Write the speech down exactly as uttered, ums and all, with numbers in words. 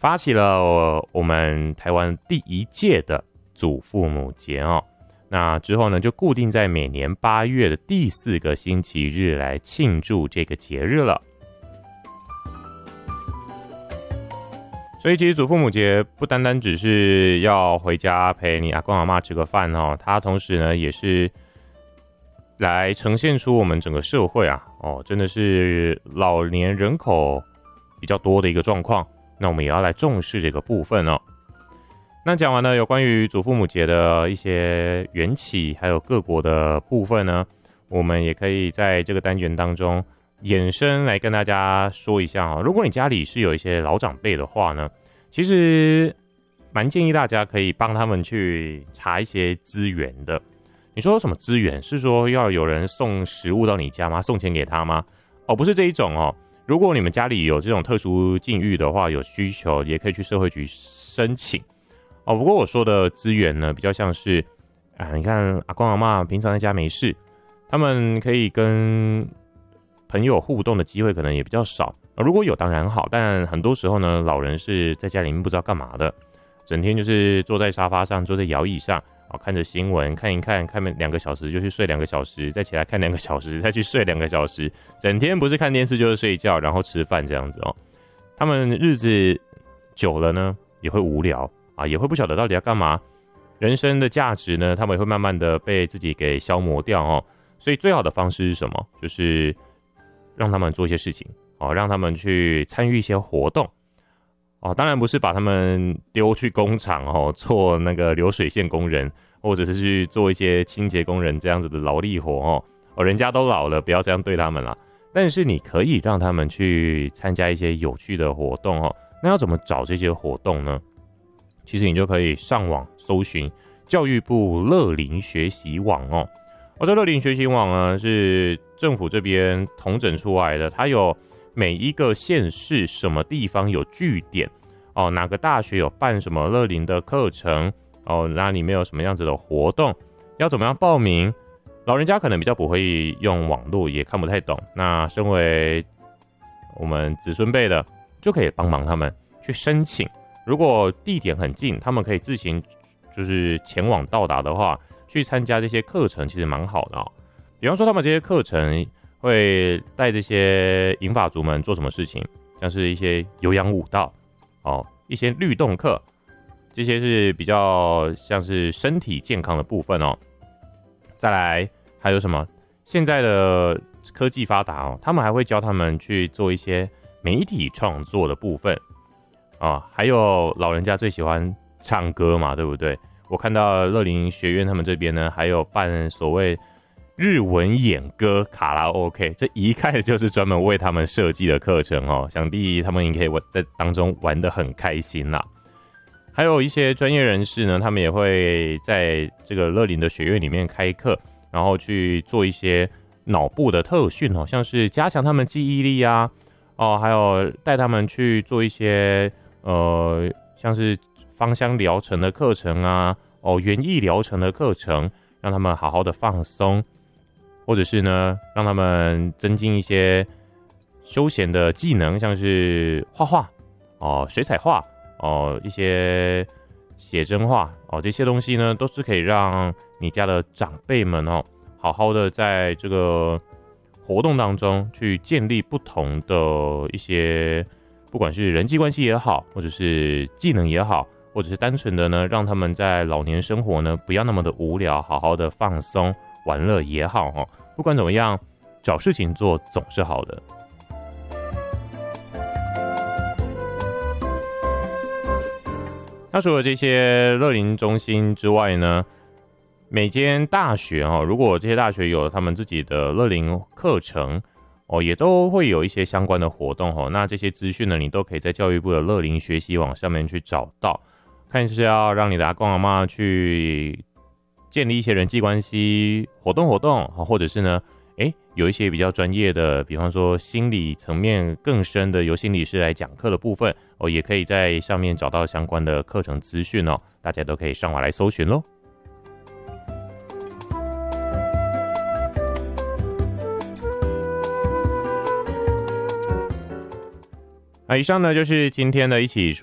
发起了我们台湾第一届的祖父母节哦。那之后呢，就固定在每年八月的第四个星期日来庆祝这个节日了。所以其实祖父母节不单单只是要回家陪你阿公阿嬷吃个饭哦，它同时呢也是来呈现出我们整个社会啊哦，真的是老年人口比较多的一个状况。那我们也要来重视这个部分哦。那讲完了有关于祖父母节的一些缘起，还有各国的部分呢，我们也可以在这个单元当中衍生来跟大家说一下哦。如果你家里是有一些老长辈的话呢，其实蛮建议大家可以帮他们去查一些资源的。你说什么资源？是说要有人送食物到你家吗？送钱给他吗？哦，不是这一种哦。如果你们家里有这种特殊境遇的话，有需求也可以去社会局申请哦。不过我说的资源呢，比较像是啊，你看阿公阿嬷平常在家没事，他们可以跟朋友互动的机会可能也比较少。如果有当然好，但很多时候呢，老人是在家里面不知道干嘛的，整天就是坐在沙发上，坐在摇椅上。哦，看着新闻看一看，看两个小时就去睡两个小时，再起来看两个小时，再去睡两个小时，整天不是看电视就是睡觉，然后吃饭这样子哦。他们日子久了呢，也会无聊啊，也会不晓得到底要干嘛。人生的价值呢，他们也会慢慢的被自己给消磨掉哦。所以最好的方式是什么？就是让他们做一些事情哦，让他们去参与一些活动。哦，当然不是把他们丢去工厂哦，做那个流水线工人，或者是去做一些清洁工人这样子的劳力活哦。哦，人家都老了，不要这样对他们啦。但是你可以让他们去参加一些有趣的活动哦。那要怎么找这些活动呢？其实你就可以上网搜寻教育部乐龄学习网哦。哦，这乐龄学习网呢是政府这边统整出来的，它有每一个县市什么地方有据点哦，哪个大学有办什么乐龄的课程哦，那里面有什么样子的活动，要怎么样报名？老人家可能比较不会用网络，也看不太懂。那身为我们子孙辈的，就可以帮忙他们去申请。如果地点很近，他们可以自行就是前往到达的话，去参加这些课程，其实蛮好的哦。比方说，他们这些课程会带这些银发族们做什么事情，像是一些有氧舞蹈哦，一些律动课，这些是比较像是身体健康的部分哦。再来还有什么？现在的科技发达哦，他们还会教他们去做一些媒体创作的部分啊、哦，还有老人家最喜欢唱歌嘛，对不对？我看到乐龄学院他们这边呢，还有办所谓日文演歌卡拉 OK， 这一看就是专门为他们设计的课程哦，想必他们也可以在当中玩得很开心啦。还有一些专业人士呢，他们也会在这个乐龄的学院里面开课，然后去做一些脑部的特训哦，像是加强他们记忆力啊，哦，还有带他们去做一些呃，像是芳香疗程的课程啊，哦，园艺疗程的课程，让他们好好的放松。或者是呢，让他们增进一些休闲的技能，像是画画哦、水彩画哦、一些写真画哦，这些东西呢，都是可以让你家的长辈们哦，好好的在这个活动当中去建立不同的一些，不管是人际关系也好，或者是技能也好，或者是单纯的呢，让他们在老年生活呢不要那么的无聊，好好的放松。玩乐也好哦，不管怎么样，找事情做总是好的。那除了这些乐龄中心之外呢，每间大学哦，如果这些大学有他们自己的乐龄课程哦，也都会有一些相关的活动哦。那这些资讯呢，你都可以在教育部的乐龄学习网上面去找到，看是要让你的阿公阿嬷去建立一些人际关系活动活动，或者是呢，诶，有一些比较专业的，比方说心理层面更深的，由心理师来讲课的部分哦，也可以在上面找到相关的课程资讯哦，大家都可以上网来搜寻咯。那以上呢就是今天的一起